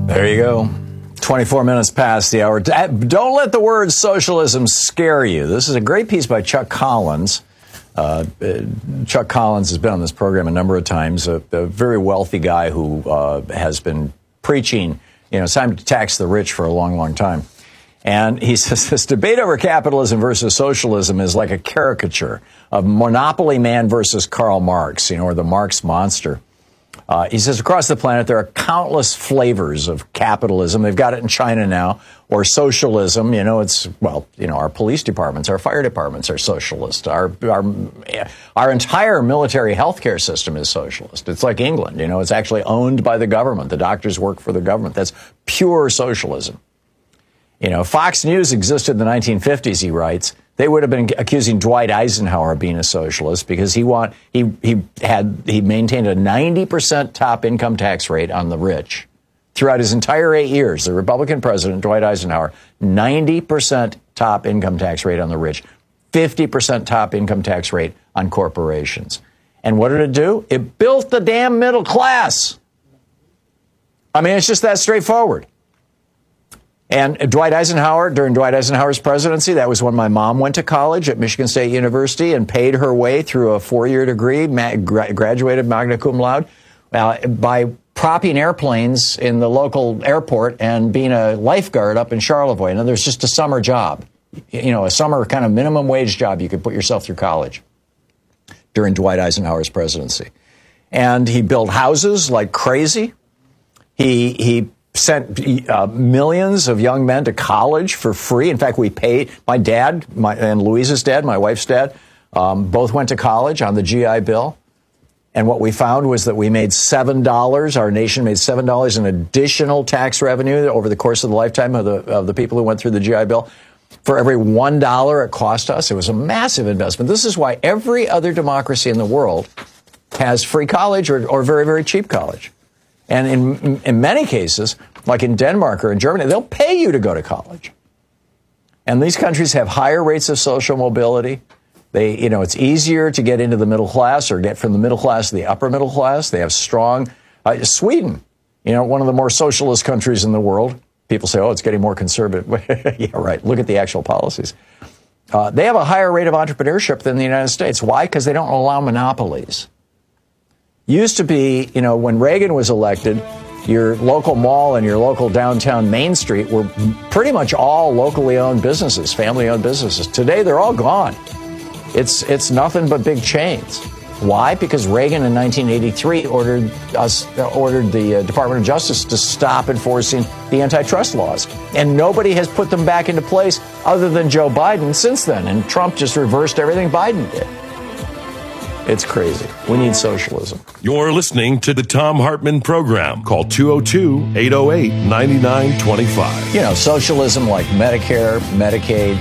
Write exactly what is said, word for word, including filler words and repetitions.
There you go. twenty-four minutes past the hour. Don't let the word socialism scare you. This is a great piece by Chuck Collins. Uh, Chuck Collins has been on this program a number of times, a, a very wealthy guy who uh, has been preaching, you know, it's time to tax the rich for a long, long time. And he says this debate over capitalism versus socialism is like a caricature of Monopoly Man versus Karl Marx, you know, or the Marx monster. Uh, he says across the planet there are countless flavors of capitalism. They've got it in China now, or socialism. You know, it's, well, you know, our police departments, our fire departments are socialist. Our our our entire military healthcare system is socialist. It's like England. You know, it's actually owned by the government. The doctors work for the government. That's pure socialism. You know, Fox News existed in the nineteen fifties, he writes. They would have been accusing Dwight Eisenhower of being a socialist because he want he he had he maintained a ninety percent top income tax rate on the rich throughout his entire eight years. The Republican president, Dwight Eisenhower, ninety percent top income tax rate on the rich, fifty percent top income tax rate on corporations. And what did it do? It built the damn middle class. I mean, it's just that straightforward. And Dwight Eisenhower, during Dwight Eisenhower's presidency, that was when my mom went to college at Michigan State University and paid her way through a four-year degree, ma- gra- graduated magna cum laude, uh, by propping airplanes in the local airport and being a lifeguard up in Charlevoix. And there's just a summer job, you know, a summer kind of minimum wage job you could put yourself through college during Dwight Eisenhower's presidency. And he built houses like crazy. He he. sent uh, millions of young men to college for free. In fact, we paid, my dad my, and Louisa's dad, my wife's dad, um, both went to college on the G I Bill. And what we found was that we made seven dollars, our nation made seven dollars in additional tax revenue over the course of the lifetime of the, of the people who went through the G I Bill. For every one dollar it cost us, it was a massive investment. This is why every other democracy in the world has free college or, or very, very cheap college. And in in many cases, like in Denmark or in Germany, they'll pay you to go to college. And these countries have higher rates of social mobility. They, you know, it's easier to get into the middle class or get from the middle class to the upper middle class. They have strong, uh, Sweden, you know, one of the more socialist countries in the world. People say, oh, it's getting more conservative. Yeah, right. Look at the actual policies. Uh, they have a higher rate of entrepreneurship than the United States. Why? Because they don't allow monopolies. Used to be, you know, when Reagan was elected, your local mall and your local downtown Main Street were pretty much all locally owned businesses, family-owned businesses. Today, they're all gone. It's it's nothing but big chains. Why? Because Reagan in nineteen eighty-three ordered us ordered the uh, Department of Justice to stop enforcing the antitrust laws, and nobody has put them back into place other than Joe Biden since then. And Trump just reversed everything Biden did. It's crazy. We need socialism. You're listening to the Thom Hartmann Program. Call two oh two, eight oh eight, nine nine two five. You know, socialism like Medicare, Medicaid,